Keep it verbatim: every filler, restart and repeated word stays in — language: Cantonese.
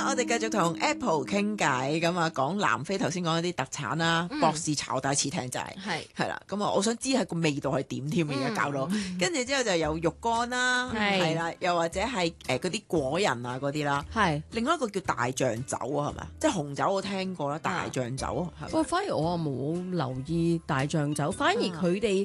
啦，我哋繼續同 Apple 傾偈，咁啊講南非頭先講一啲特產啦， 嗯博士炒大翅艇仔係係啦，咁啊我想知係個味道係點添，而家搞到，跟住之後就有肉乾啦， 係係啦，又或者係誒嗰啲果仁啊嗰啲啦， 係。 另外一個叫大象酒啊，係咪？即係紅酒我聽過啦，大象酒係咪喂，反而我啊冇留意大象酒，反而佢哋